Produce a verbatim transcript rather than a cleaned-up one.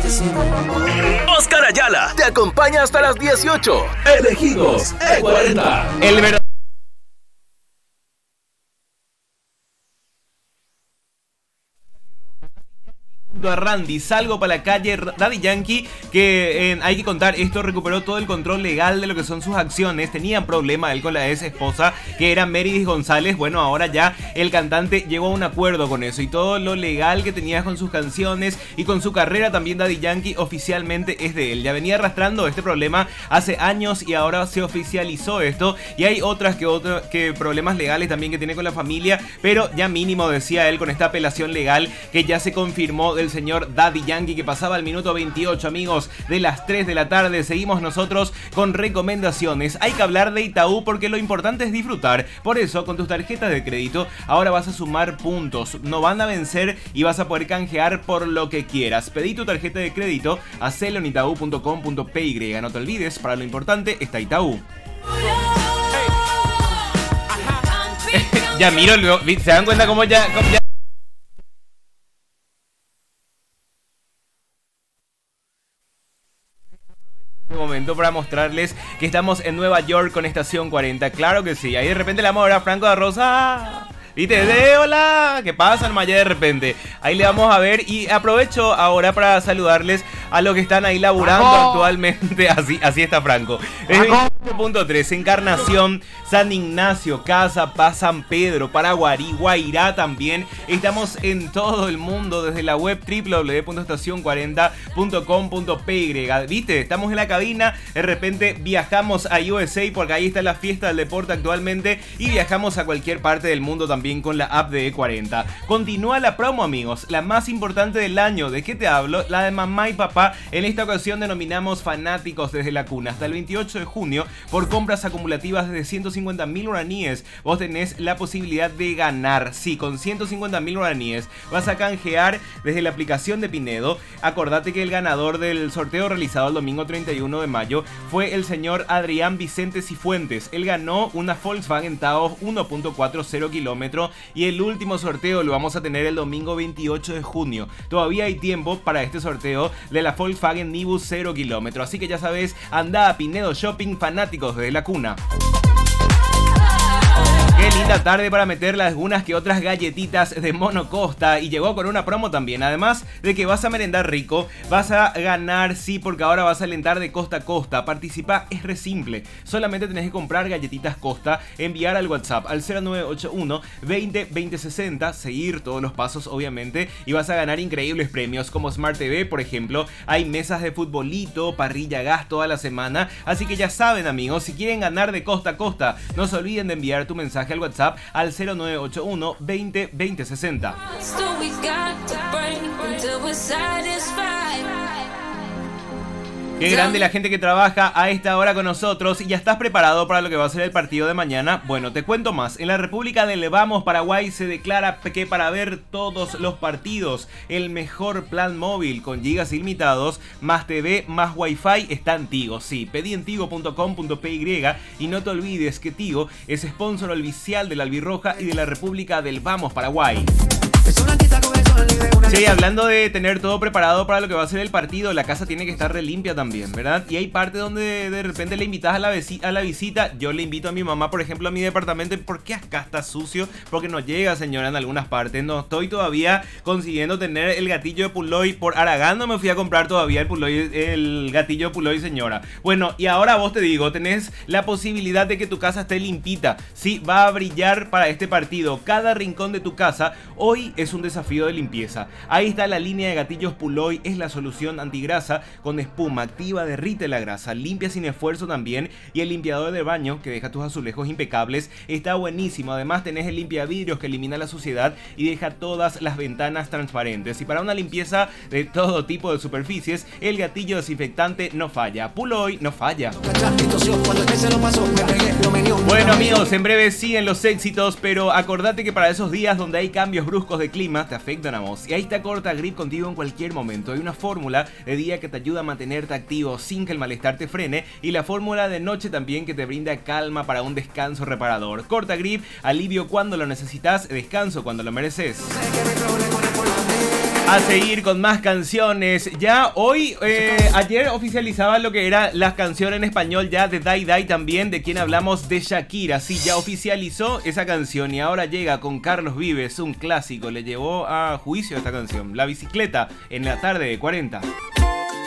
Oscar Ayala te acompaña hasta las dieciocho. Elegidos E cuarenta. El verdadero a Randy, salgo para la calle. Daddy Yankee, que eh, hay que contar esto, recuperó todo el control legal de lo que son sus acciones. Tenía problema él con la ex esposa, que era Meredith González. Bueno, ahora ya el cantante llegó a un acuerdo con eso, y todo lo legal que tenía con sus canciones y con su carrera también, Daddy Yankee oficialmente es de él. Ya venía arrastrando este problema hace años y ahora se oficializó esto. Y hay otras que, otro, que problemas legales también que tiene con la familia, pero ya mínimo, decía él, con esta apelación legal que ya se confirmó del señor Daddy Yankee, que pasaba el minuto veintiocho, amigos, de las tres de la tarde. Seguimos nosotros con recomendaciones. Hay que hablar de Itaú porque lo importante es disfrutar. Por eso, con tus tarjetas de crédito, ahora vas a sumar puntos. No van a vencer y vas a poder canjear por lo que quieras. Pedí tu tarjeta de crédito, hacelo en itaú punto com punto pe y. No te olvides, para lo importante está Itaú. Ya miro, ¿se dan cuenta cómo ya... Cómo ya... momento para mostrarles que estamos en Nueva York con Estación cuarenta. Claro que sí. Ahí de repente le vamos a ver a Franco da Rosa. ¿Viste? De hola. ¿Qué pasa, hermano? Ya de repente. Ahí le vamos a ver. Y aprovecho ahora para saludarles a los que están ahí laburando Franco. Actualmente. Así, así está Franco. Es veintiocho punto tres. Encarnación, San Ignacio, Casa Paz, San Pedro, Paraguarí, Guairá también. Estamos en todo el mundo desde la web doble u doble u doble u punto estación cuarenta punto com punto pe. ¿Viste? Estamos en la cabina. De repente viajamos a U S A porque ahí está la fiesta del deporte actualmente. Y viajamos a cualquier parte del mundo también con la app de E cuarenta. Continúa la promo, amigos, la más importante del año. ¿De qué te hablo? La de mamá y papá. En esta ocasión denominamos fanáticos desde la cuna. Hasta el veintiocho de junio, por compras acumulativas desde ciento cincuenta mil guaraníes, vos tenés la posibilidad de ganar. Sí, con ciento cincuenta mil guaraníes vas a canjear desde la aplicación de Pinedo. Acordate que el ganador del sorteo realizado el domingo treinta y uno de mayo fue el señor Adrián Vicente Cifuentes. Él ganó una Volkswagen Taos uno punto cuarenta kilómetros. Y el último sorteo lo vamos a tener el domingo veintiocho de junio. Todavía hay tiempo para este sorteo de la Volkswagen Nibus cero kilómetros. Así que ya sabes, anda a Pinedo Shopping, fanáticos de la cuna. Qué linda tarde para meterle algunas que otras galletitas de Mono Costa. Y llegó con una promo también. Además de que vas a merendar rico, vas a ganar, sí, porque ahora vas a alentar de costa a costa. Participa, es re simple. Solamente tenés que comprar galletitas Costa, enviar al WhatsApp al cero nueve ocho uno, veinte, veinte sesenta, seguir todos los pasos obviamente, y vas a ganar increíbles premios como Smart T V, por ejemplo. Hay mesas de futbolito, parrilla gas toda la semana. Así que ya saben, amigos, si quieren ganar de costa a costa, no se olviden de enviar tu mensaje al WhatsApp al cero nueve ocho uno, veinte, veinte sesenta. Qué grande la gente que trabaja a esta hora con nosotros. ¿Y ya estás preparado para lo que va a ser el partido de mañana? Bueno, te cuento más. En la República del Vamos, Paraguay, se declara que para ver todos los partidos, el mejor plan móvil con gigas ilimitados, más T V, más Wi-Fi está en Tigo. Sí, pedí en tigo punto com punto pe y no te olvides que Tigo es sponsor oficial de la Albirroja y de la República del Vamos, Paraguay. Sí, hablando de tener todo preparado para lo que va a ser el partido, la casa tiene que estar re limpia también, ¿verdad? Y hay parte donde de repente le invitas a la, a la visita. Yo le invito a mi mamá, por ejemplo, a mi departamento. ¿Por qué acá está sucio? Porque no llega, señora, en algunas partes. No estoy todavía consiguiendo tener el gatillo de Puloy. Por Aragán no me fui a comprar todavía el Puloy, el gatillo de Puloy, señora. Bueno, y ahora vos te digo, tenés la posibilidad de que tu casa esté limpita. Sí, va a brillar para este partido. Cada rincón de tu casa hoy es un desafío de limpieza. Ahí está la línea de gatillos Puloy, es la solución antigrasa con espuma, activa, derrite la grasa, limpia sin esfuerzo también. Y el limpiador de baño que deja tus azulejos impecables está buenísimo. Además tenés el limpiavidrios que elimina la suciedad y deja todas las ventanas transparentes. Y para una limpieza de todo tipo de superficies, el gatillo desinfectante no falla. Puloy no falla. Bueno, amigos, en breve siguen los éxitos, pero acordate que para esos días donde hay cambios bruscos de clima te afectan a vos. Y ahí está Corta Grip contigo en cualquier momento. Hay una fórmula de día que te ayuda a mantenerte activo sin que el malestar te frene, y la fórmula de noche también que te brinda calma para un descanso reparador. Corta Grip, alivio cuando lo necesitas, descanso cuando lo mereces. A seguir con más canciones. Ya hoy, eh, ayer oficializaba lo que era la canción en español ya de Dai Dai también, de quien hablamos, de Shakira. Sí, ya oficializó esa canción y ahora llega con Carlos Vives, un clásico. Le llevó a juicio esta canción, La Bicicleta, en la tarde de cuarenta.